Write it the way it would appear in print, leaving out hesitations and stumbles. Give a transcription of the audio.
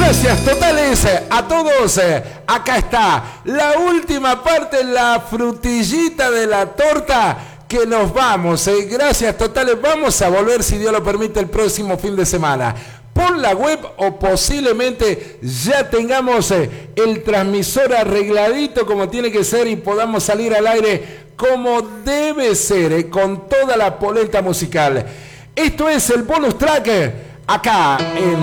Gracias totales a todos. Acá está la última parte, la frutillita de la torta, que nos vamos. Gracias totales. Vamos a volver, si Dios lo permite, el próximo fin de semana por la web, o posiblemente ya tengamos el transmisor arregladito como tiene que ser y podamos salir al aire como debe ser, con toda la polenta musical. Esto es el bonus track acá en